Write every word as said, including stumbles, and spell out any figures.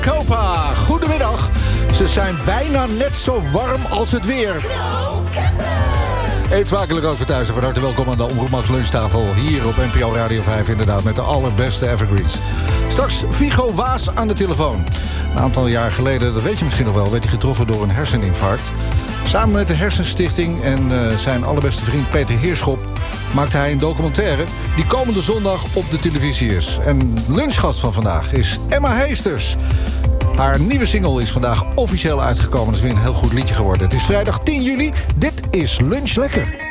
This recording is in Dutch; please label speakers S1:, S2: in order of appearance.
S1: Copa, goedemiddag. Ze zijn bijna net zo warm als het weer. Eet smakelijk ook voor thuis en van harte welkom aan de Omroep Max lunchtafel. Hier op N P O Radio vijf inderdaad met de allerbeste evergreens. Straks Viggo Waas aan de telefoon. Een aantal jaar geleden, dat weet je misschien nog wel, werd hij getroffen door een herseninfarct. Samen met de Hersenstichting en uh, zijn allerbeste vriend Peter Heerschop maakte hij een documentaire die komende zondag op de televisie is. En lunchgast van vandaag is Emma Heesters. Haar nieuwe single is vandaag officieel uitgekomen. Dat is weer een heel goed liedje geworden. Het is vrijdag tien juli. Dit is Lunch Lekker.